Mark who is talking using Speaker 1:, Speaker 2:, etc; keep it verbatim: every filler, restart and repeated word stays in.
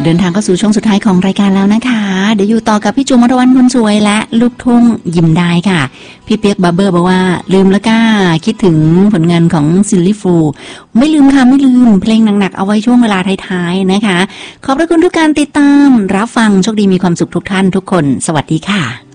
Speaker 1: เดินทางเข้าสู่ช่วงสุดท้ายของรายการแล้วนะคะเดี๋ยวอยู่ต่อกับพี่จูมรวันคนสวยและลูกทุ่งยิ้มได้ค่ะพี่เปียกบาร์เบอร์บอกว่าลืมแล้วก็คิดถึงผลงานของซิลลี่ฟูไม่ลืมค่ะไม่ลืมเพลงหนักๆเอาไว้ช่วงเวลาท้ายๆนะคะขอบพระคุณทุกการติดตามรับฟังโชคดีมีความสุขทุกท่านทุกคนสวัสดีค่ะ